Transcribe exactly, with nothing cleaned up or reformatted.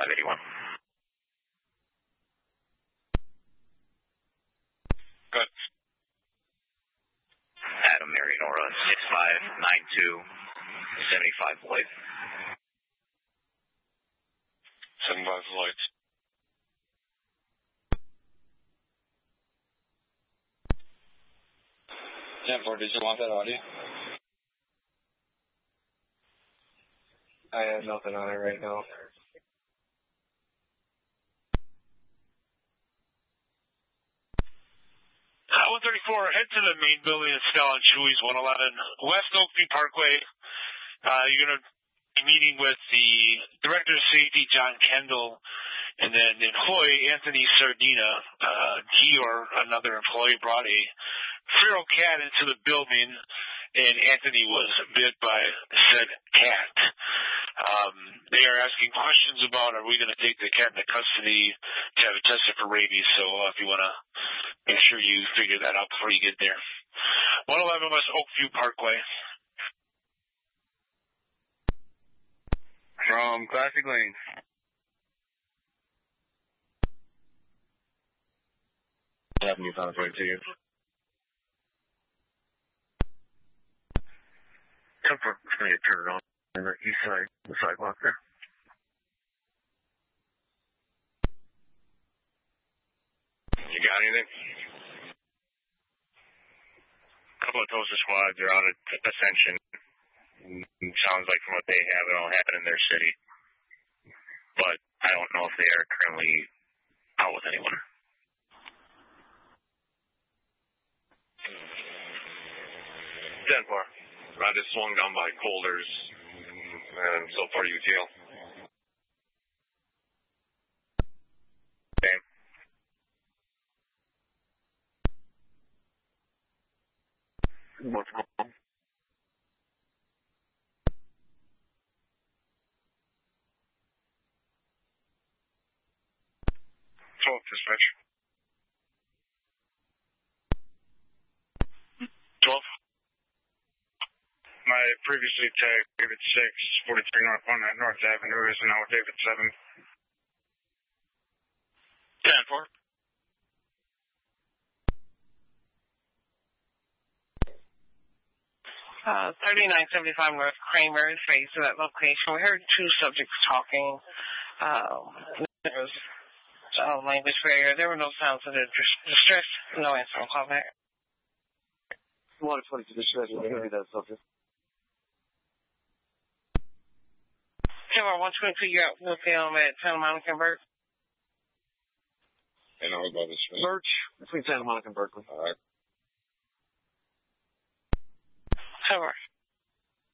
five eighty-one. Good. Adam Mary Nora, six five nine two, seventy-five Lloyd. seventy-five Lloyd. ten four, did you want that audio? I have nothing on it right now. one thirty-four, head to the main building at Stella and Chewy's, one eleven West Oakview Parkway. Uh, you're going to be meeting with the Director of Safety, John Kendall, and then the employee, Anthony Sardina. Uh, he or another employee brought a feral cat into the building, and Anthony was bit by said cat. Um, they are asking questions about, are we going to take the cat into custody to have it tested for rabies? So uh, if you want to make sure you figure that out before you get there. one eleven West Oakview Parkway. From Classic Lane. Avenue five forty-two. Temper, it's going to get turned on on the east side, the sidewalk there. You got anything? A couple of Tulsa squads are on Ascension. Sounds like from what they have, it all happened in their city. But I don't know if they are currently out with anyone. ten four. I just swung down by Colders, and so far U T L. Same. What's wrong? twelve dispatch. twelve. My previously tagged David six, forty-three North on that North Avenue is now with David seven. ten four. Uh, thirty-nine seventy-five North Kramer is phased to that location. We heard two subjects talking. Uh, there was uh, language barrier. There were no sounds of distress. No answer on call back. one twenty-two distress. We're going to read that subject. Timber, one twenty-two, you're out with them at Santa Monica and Burke. And I'll go this way. Birch, between Santa Monica and Berkeley. All right. Timber.